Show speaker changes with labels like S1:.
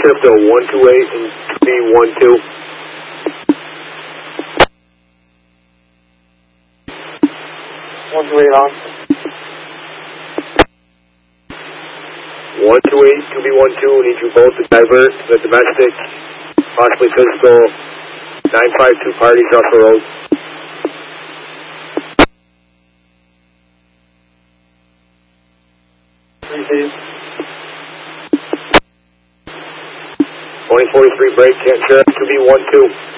S1: shift to 128 and 2B12.
S2: 128 on.
S1: 128, 2B12, need you both to divert to the domestic, possibly physical, 952 Party Russell Road.
S2: Receive.
S1: 2043 break, can't share, 2B12.